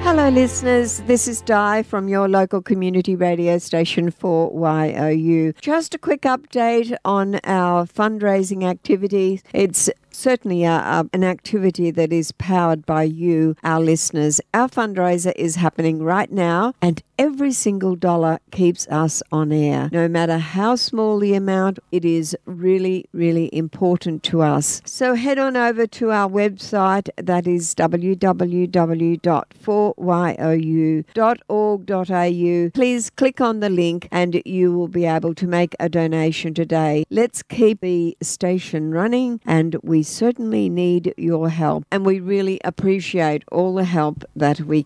Hello listeners, this is Di from your local community radio station 4YOU. Just a quick update on our fundraising activities. It's certainly an activity that is powered by you, our listeners. Our fundraiser is happening right now, and every single dollar keeps us on air. No matter how small the amount, it is really, really important to us. So head on over to our website, that is www.4you.org.au. Please click on the link and you will be able to make a donation today. Let's keep the station running, and we certainly need your help, and we really appreciate all the help that we